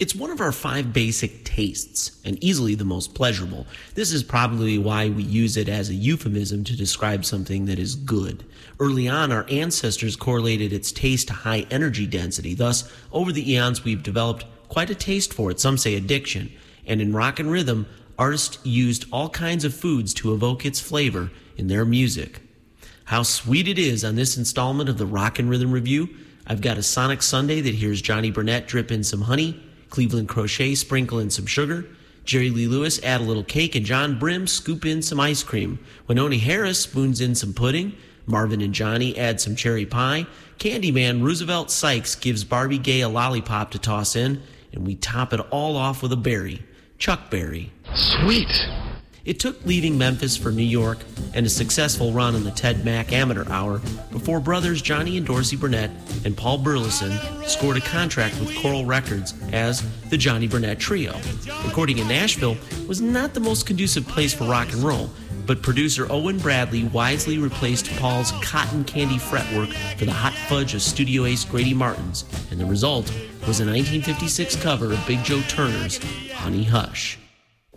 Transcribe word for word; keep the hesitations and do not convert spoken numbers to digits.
It's one of our five basic tastes, and easily the most pleasurable. This is probably why we use it as a euphemism to describe something that is good. Early on, our ancestors correlated its taste to high energy density. Thus, over the eons, we've developed quite a taste for it, some say addiction. And in rock and rhythm, artists used all kinds of foods to evoke its flavor in their music. How sweet it is on this installment of the Rock and Rhythm Review. I've got a Sonic Sundae that hears Johnny Burnett drip in some honey, Cleveland Crochet sprinkle in some sugar, Jerry Lee Lewis add a little cake, and John Brim scoop in some ice cream. Wynonie Harris spoons in some pudding, Marvin and Johnny add some cherry pie, Candyman Roosevelt Sykes gives Barbie Gay a lollipop to toss in, and we top it all off with a berry, Chuck Berry. Sweet! It took leaving Memphis for New York and a successful run on the Ted Mack Amateur Hour before brothers Johnny and Dorsey Burnett and Paul Burleson scored a contract with Coral Records as the Johnny Burnett Trio. Recording in Nashville was not the most conducive place for rock and roll, but producer Owen Bradley wisely replaced Paul's cotton candy fretwork for the hot fudge of studio ace Grady Martin's, and the result was a nineteen fifty-six cover of Big Joe Turner's Honey Hush.